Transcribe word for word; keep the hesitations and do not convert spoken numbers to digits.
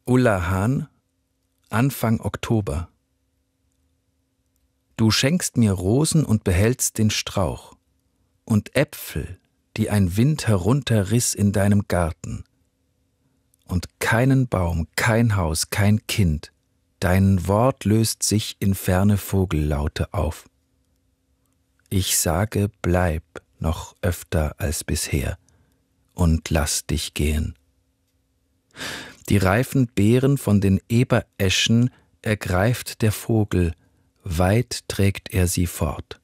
Ulla Hahn, Anfang Oktober. Du schenkst mir Rosen und behältst den Strauch und Äpfel, die ein Wind herunterriss in deinem Garten. Und keinen Baum, kein Haus, kein Kind, dein Wort löst sich in ferne Vogellaute auf. Ich sage, bleib noch öfter als bisher und lass dich gehen. Die reifen Beeren von den Ebereschen ergreift der Vogel, weit trägt er sie fort.